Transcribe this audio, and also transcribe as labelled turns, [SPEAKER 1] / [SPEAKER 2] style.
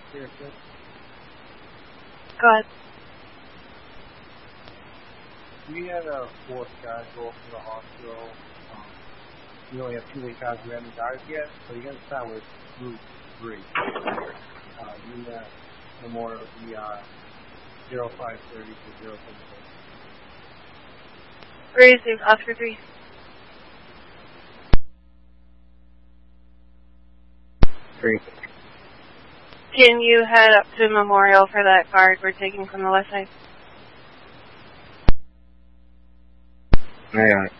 [SPEAKER 1] Seriously?
[SPEAKER 2] Go ahead.
[SPEAKER 1] We had a fourth guy go from the hospital. We only have 2 week guys who haven't died yet, so you're going to start with Group 3. Nina Memorial ER 0530 to 074.
[SPEAKER 2] Raising Oscar 3.
[SPEAKER 1] 3.
[SPEAKER 2] Can you head up to Memorial for that card we're taking from the left side?
[SPEAKER 1] Hang on.